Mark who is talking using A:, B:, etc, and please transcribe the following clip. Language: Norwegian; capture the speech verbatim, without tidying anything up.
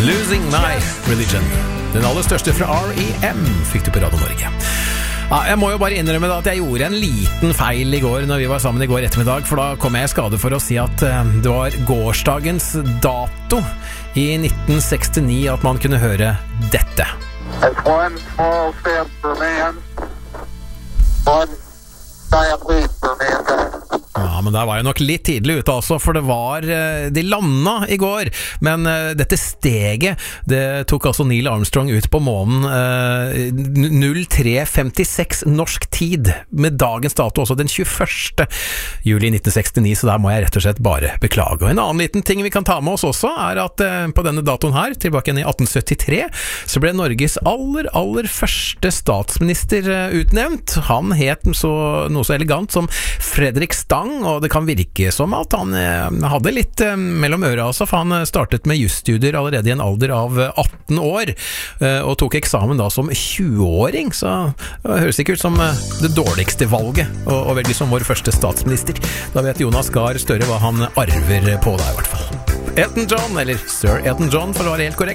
A: Losing My Religion. Den aller største fra R E M fikk du på Radio Norge. Ja, jeg må jo bare innrømme da at jeg gjorde en liten feil i går når vi var sammen i går ettermiddag, for da kom jeg i skade for å si at det var gårsdagens dato i nitten sekstini at man kunne høre dette.
B: It's one small step for man, one giant leap for mankind.
A: Ja, men der var jeg nok litt tidlig ute altså, for det var, de landa i går, men dette steget, det tok altså Neil Armstrong ut på månen null tre femtiseks norsk tid, med dagens dato også den tjueførste juli nitten sekstini, så der må jeg rett og slett bare beklage. Og en annen liten ting vi kan ta med oss også, er at på denne datoen her, tilbake igjen i atten syttitre, så ble Norges aller, aller første statsminister utnevnt. Han het så, noe så elegant som Fredrik Stang, og det kan virke som at han eh, hadde litt eh, mellom øra altså, for han startet med jusstudier allerede i en alder av atten år, eh, og tok eksamen da som tjueåring, så det høres ikke ut som eh, det dårligste valget å, å velge som vår første statsminister. Da vet Jonas Gahr Støre hva han arver på deg i hvert fall. Elton John, eller Sir Elton John for å være helt korrekt.